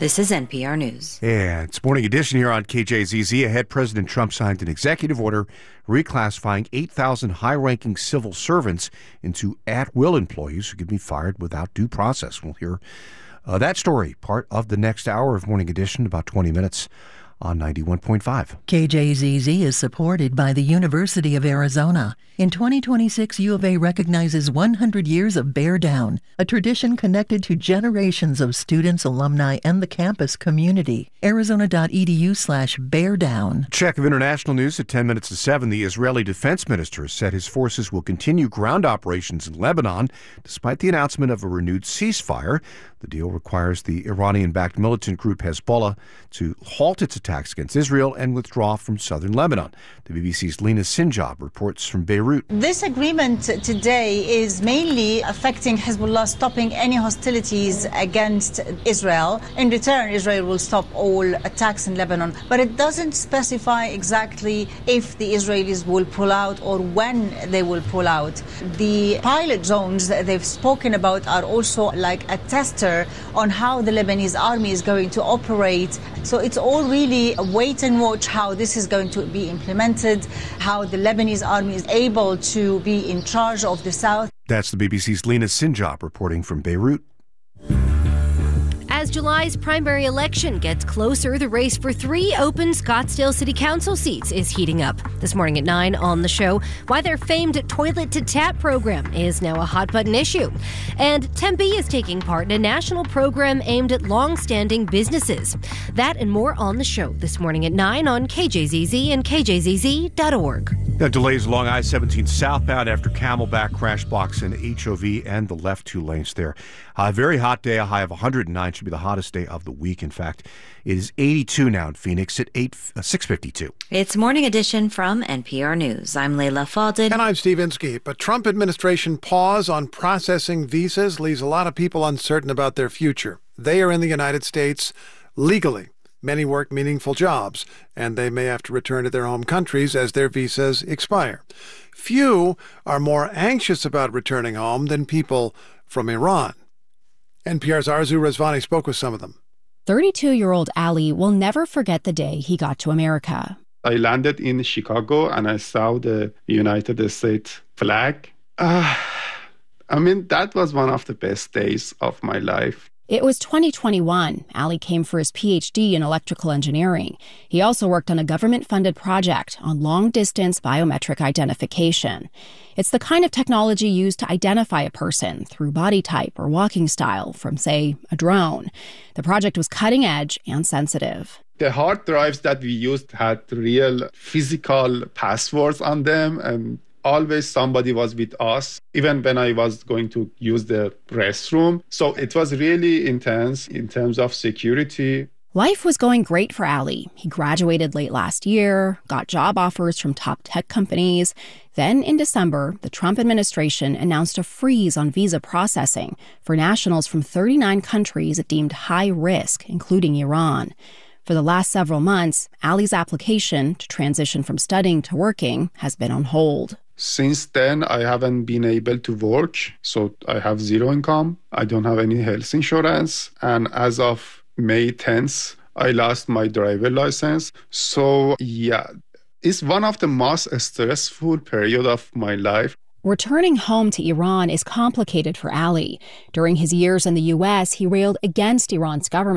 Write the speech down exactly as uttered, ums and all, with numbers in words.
This is N P R News. And it's Morning Edition here on K J Z Z. Ahead, President Trump signed an executive order reclassifying eight thousand high-ranking civil servants into at-will employees who can be fired without due process. We'll hear uh, that story, part of the next hour of Morning Edition, about twenty minutes on ninety-one point five. K J Z Z is supported by the University of Arizona. In twenty twenty-six, U of A recognizes one hundred years of Bear Down, a tradition connected to generations of students, alumni, and the campus community. Arizona.edu slash Bear Down. Check of international news at ten minutes to seven. The Israeli defense minister said his forces will continue ground operations in Lebanon despite the announcement of a renewed ceasefire. The deal requires the Iranian-backed militant group Hezbollah to halt its attacks against Israel and withdraw from southern Lebanon. The B B C's Lena Sinjab reports from Beirut. This agreement today is mainly affecting Hezbollah stopping any hostilities against Israel. In return, Israel will stop all attacks in Lebanon. But it doesn't specify exactly if the Israelis will pull out or when they will pull out. The pilot zones that they've spoken about are also like a tester on how the Lebanese army is going to operate. So it's all really a wait and watch how this is going to be implemented, how the Lebanese army is able to be in charge of the south. That's the B B C's Lena Sinjab reporting from Beirut. As July's primary election gets closer, the race for three open Scottsdale City Council seats is heating up. This morning at nine on the show, why their famed toilet-to-tap program is now a hot-button issue. And Tempe is taking part in a national program aimed at long-standing businesses. That and more on the show this morning at nine on K J Z Z and K J Z Z dot org. Now, delays along I seventeen southbound after Camelback crash blocks in H O V and the left two lanes there. A very hot day, a high of one hundred nine, should be the hottest day of the week. In fact, it is eighty-two now in Phoenix at eight, uh, six fifty-two. It's Morning Edition from N P R News. I'm Layla Falded. And I'm Steve Inskeep. A Trump administration pause on processing visas leaves a lot of people uncertain about their future. They are in the United States legally. Many work meaningful jobs, and they may have to return to their home countries as their visas expire. Few are more anxious about returning home than people from Iran. N P R's Arzu Rezvani spoke with some of them. thirty-two-year-old Ali will never forget the day he got to America. I landed in Chicago and I saw the United States flag. Uh, I mean, that was one of the best days of my life. It was twenty twenty-one. Ali came for his P H D in electrical engineering. He also worked on a government-funded project on long-distance biometric identification. It's the kind of technology used to identify a person through body type or walking style from, say, a drone. The project was cutting-edge and sensitive. The hard drives that we used had real physical passwords on them, and always somebody was with us, even when I was going to use the restroom. So it was really intense in terms of security. Life was going great for Ali. He graduated late last year, got job offers from top tech companies. Then in December, the Trump administration announced a freeze on visa processing for nationals from thirty-nine countries it deemed high risk, including Iran. For the last several months, Ali's application to transition from studying to working has been on hold. Since then, I haven't been able to work, so I have zero income. I don't have any health insurance. And as of May tenth, I lost my driver license. So, yeah, it's one of the most stressful period of my life. Returning home to Iran is complicated for Ali. During his years in the U S, he railed against Iran's government